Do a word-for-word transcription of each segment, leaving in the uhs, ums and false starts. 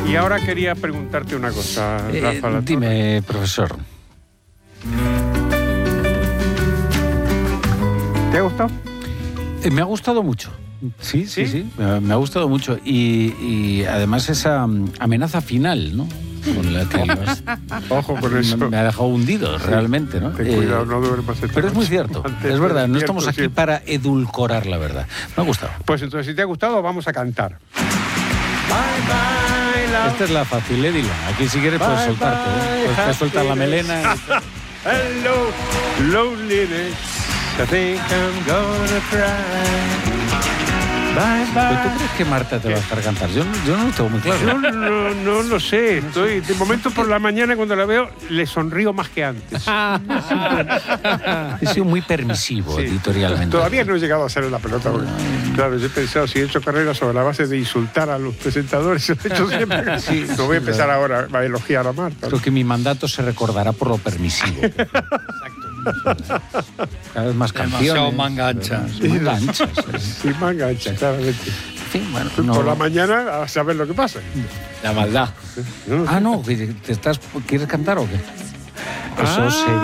Y ahora quería preguntarte una cosa, Eh, Rafa La dime, profesor. ¿Te ha gustado? Eh, me ha gustado mucho. Sí, sí, sí, sí. Me, me ha gustado mucho. Y, y además esa um, amenaza final, ¿no? Con la que los- Ojo con eso. me, me ha dejado hundido, realmente, ¿no? Ten Eh, cuidado, no duermas esta Pero es muy noche. cierto, Antes es verdad, no despierto estamos aquí siempre. para edulcorar la verdad. Me ha gustado. Pues entonces, si te ha gustado, vamos a cantar. Bye, bye, love. Esta es la fácil, eh, Dylan. Aquí si quieres puedes Bye, soltarte, ¿eh? bye, Puedes, puedes soltar la happiness. melena. Hello, loneliness. I think I'm gonna cry. Bye, ¿Pero tú bye. crees que Marta te va a estar a cantar? Yo, no- yo no lo tengo muy claro. Yo no, no lo sé. Estoy, de momento por la mañana cuando la veo le sonrío más que antes. He sido muy permisivo Sí. editorialmente. Todavía no he llegado a hacer la pelota. Porque, claro, yo he pensado, si he hecho carrera sobre la base de insultar a los presentadores, lo he hecho siempre. Sí, no voy a sí, empezar claro. ahora a elogiar a Marta. Creo que mi mandato se recordará por lo permisivo. Cada vez más canciones. Demasiado manga ancha. Manga ancha, sí. Sí, manga ancha, claramente. En fin, bueno, no- Por la mañana a saber lo que pasa. La maldad. ¿no? Ah, no, que te estás, ¿quieres cantar o qué? Eso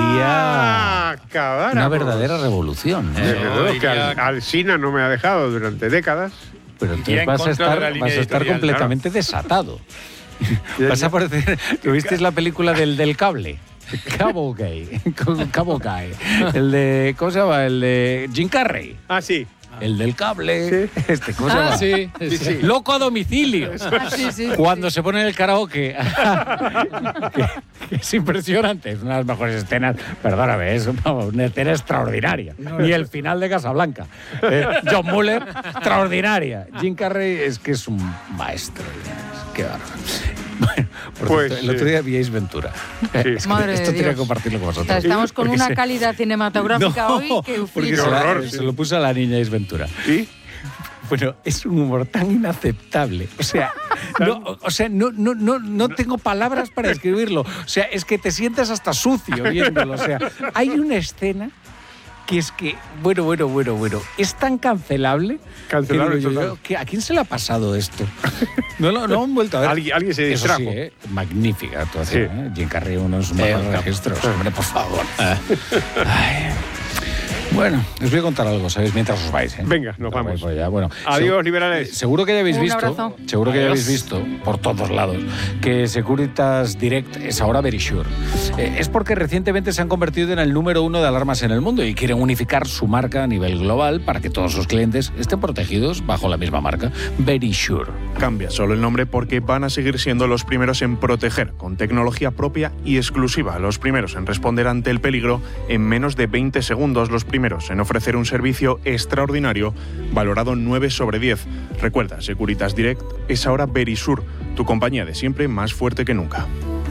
Ah, sería cabáramos. una verdadera revolución, ¿no? De Eh, verdad que iría- Al- Alsina no me ha dejado durante décadas. Pero iría entonces en vas a contra de estar, la línea vas a estar editorial, completamente desatado. Vas a parecer... ¿Tuvisteis la película del, del cable? Cabo Gay. Cabo Gay. El de... ¿Cómo se llama? El de Jim Carrey. Ah, sí. El del cable. Sí. Este, ¿cómo se llama? Ah, sí, sí. sí. Loco a domicilio. Ah, sí, sí. Cuando se pone en el karaoke. que, que es impresionante. Es una de las mejores escenas. Perdóname, es una, una escena extraordinaria. Y el final de Casablanca. Eh, John Muller, extraordinaria. Jim Carrey es que es un maestro. Qué bárbaro. Bueno, por Pues, cierto, el otro día vi Ace Ventura. Es que Madre esto de tenía que Dios. compartirlo con O sea, vosotros. estamos con Porque una se- calidad cinematográfica No, hoy que porque flipas. se, la- horror, se sí. lo puso a la niña Ace Ventura. ¿Sí? Bueno, es un humor tan inaceptable. O sea, no, o sea, no, no, no, no tengo palabras para describirlo. O sea, es que te sientes hasta sucio viéndolo. O sea, hay una escena que es que, bueno, bueno, bueno, bueno, es tan cancelable. Cancelable que digo yo, total. que ¿a quién se le ha pasado esto? No lo no han vuelto a ver. Alguien, alguien se Eso distrajo. sí, ¿eh? Magnífica actuación. Sí. ¿eh? Jim Carrey, uno de sus mejores registros. Hombre, por favor. Ay. Bueno, os voy a contar algo, ¿sabéis? Mientras os vais, ¿eh? Venga, nos vamos. Pues ya, bueno. Adiós, Segu- liberales. Seguro que ya habéis Un visto, abrazo. seguro que ya Adiós. habéis visto por todos lados que Securitas Direct es ahora Verisure. Eh, es porque recientemente se han convertido en el número uno de alarmas en el mundo y quieren unificar su marca a nivel global para que todos sus clientes estén protegidos bajo la misma marca, Verisure. Cambia solo el nombre porque van a seguir siendo los primeros en proteger con tecnología propia y exclusiva, los primeros en responder ante el peligro en menos de veinte segundos, los primeros en ofrecer un servicio extraordinario valorado nueve sobre diez. Recuerda, Securitas Direct es ahora Verisure, tu compañía de siempre más fuerte que nunca.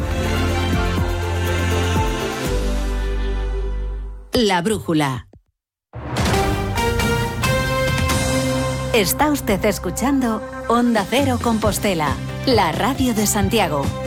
La brújula. Está usted escuchando Onda Cero Compostela, la radio de Santiago.